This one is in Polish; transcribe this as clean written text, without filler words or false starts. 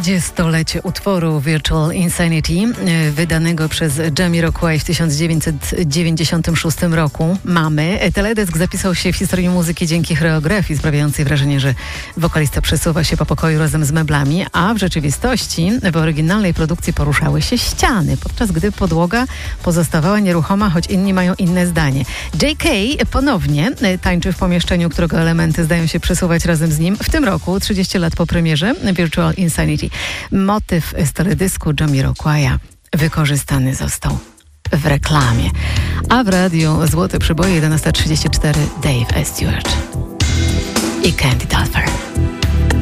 30-lecie utworu Virtual Insanity, wydanego przez Jamiroquai w 1996 roku. Teledysk zapisał się w historii muzyki dzięki choreografii sprawiającej wrażenie, że wokalista przesuwa się po pokoju razem z meblami, a w rzeczywistości w oryginalnej produkcji poruszały się ściany, podczas gdy podłoga pozostawała nieruchoma, choć inni mają inne zdanie. J.K. ponownie tańczy w pomieszczeniu, którego elementy zdają się przesuwać razem z nim. W tym roku, 30 lat po premierze Virtual Insanity, motyw z teledysku Jamiroquaia wykorzystany został w reklamie. A w radiu Złote Przeboje 11:34 Dave Stewart i Candy Dulfer.